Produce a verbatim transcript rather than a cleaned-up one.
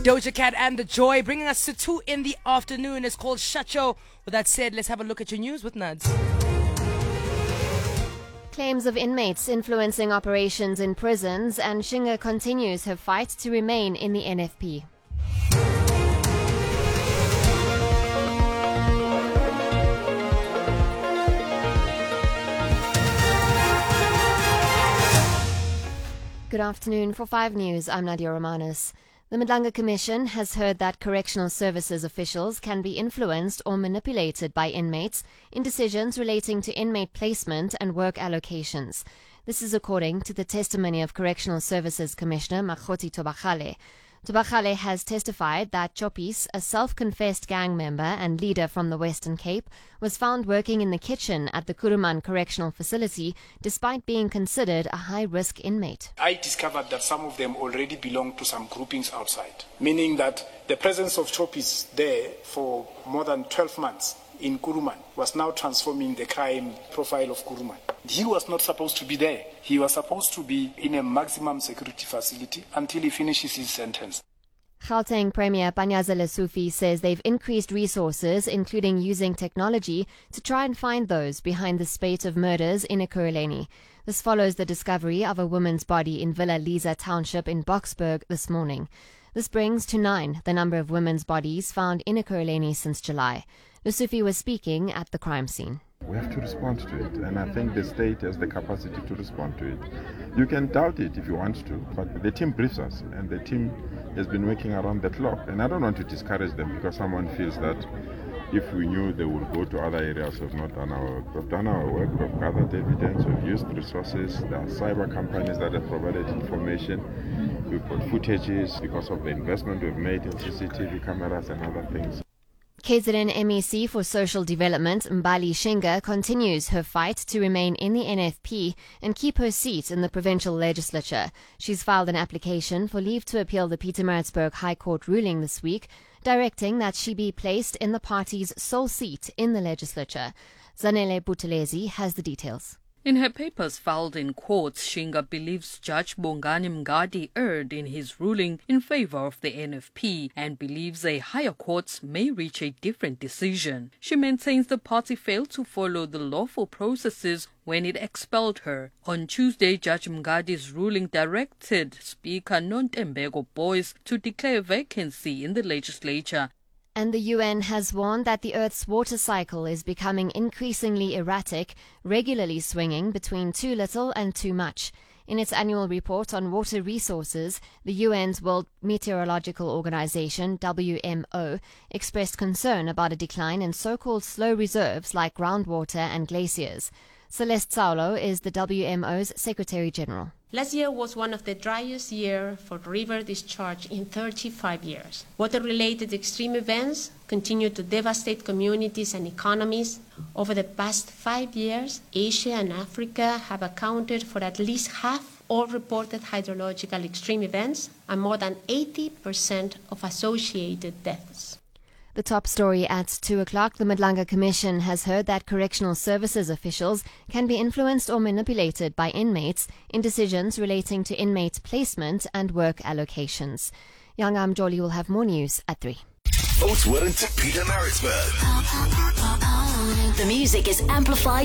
Doja Cat and The Joy, bringing us to two in the afternoon. It's called Shacho. With that said, let's have a look at your news with Nads. Claims of inmates influencing operations in prisons, and Shinga continues her fight to remain in the N F P. Good afternoon. For five News, I'm Nadia Romanis. The Madlanga Commission has heard that correctional services officials can be influenced or manipulated by inmates in decisions relating to inmate placement and work allocations. This is according to the testimony of Correctional Services Commissioner Makgoti Tobakgale. Tobakgale has testified that Chopis, a self-confessed gang member and leader from the Western Cape, was found working in the kitchen at the Kuruman Correctional Facility despite being considered a high-risk inmate. I discovered that some of them already belong to some groupings outside, meaning that the presence of Chopis there for more than twelve months in Kuruman was now transforming the crime profile of Kuruman. He was not supposed to be there. He was supposed to be in a maximum security facility until he finishes his sentence. Gauteng Premier Panyaza Lesufi says they've increased resources, including using technology, to try and find those behind the spate of murders in Ekurhuleni. This follows the discovery of a woman's body in Villa Liza Township in Boksburg this morning. This brings to nine the number of women's bodies found in Ekurhuleni since July. Lesufi was speaking at the crime scene. We have to respond to it, and I think the state has the capacity to respond to it. You can doubt it if you want to, but the team briefs us, and the team has been working around the clock. And I don't want to discourage them because someone feels that if we knew they would go to other areas, we've not done our work. We've done our work, we've gathered evidence, we've used resources. There are cyber companies that have provided information. We've got footages because of the investment we've made in C C T V cameras and other things. K Z N M E C for Social Development, Mbali Shinga, continues her fight to remain in the N F P and keep her seat in the provincial legislature. She's filed an application for leave to appeal the Pietermaritzburg High Court ruling this week, directing that she be placed in the party's sole seat in the legislature. Zanele Buthelezi has the details. In her papers filed in courts, Shinga believes Judge Bongani Mngadi erred in his ruling in favor of the N F P and believes a higher court may reach a different decision. She maintains the party failed to follow the lawful processes when it expelled her. On Tuesday, Judge Mngadi's ruling directed Speaker Nontembeko Boyce to declare vacancy in the legislature. And the U N has warned that the Earth's water cycle is becoming increasingly erratic, regularly swinging between too little and too much. In its annual report on water resources, the U N's World Meteorological Organization, W M O, expressed concern about a decline in so-called slow reserves like groundwater and glaciers. Celeste Saulo is the W M O's Secretary General. Last year was one of the driest years for river discharge in thirty-five years. Water-related extreme events continue to devastate communities and economies. Over the past five years, Asia and Africa have accounted for at least half all reported hydrological extreme events and more than eighty percent of associated deaths. The top story at two o'clock, the Madlanga Commission has heard that correctional services officials can be influenced or manipulated by inmates in decisions relating to inmate placement and work allocations. Young Amjoli will have more news at three. Oatsworth to Pietermaritzburg. The music is amplified